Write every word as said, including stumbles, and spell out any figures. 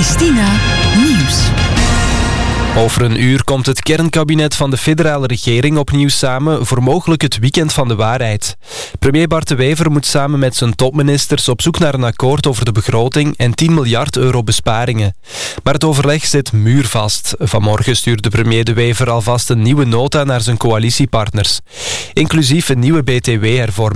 Christina Nieuws. Over een uur komt het kernkabinet van de federale regering opnieuw samen voor mogelijk het weekend van de waarheid. Premier Bart De Wever moet samen met zijn topministers op zoek naar een akkoord over de begroting en tien miljard euro besparingen. Maar het overleg zit muurvast. Vanmorgen stuurde premier De Wever alvast een nieuwe nota naar zijn coalitiepartners. Inclusief een nieuwe B T W-hervorming.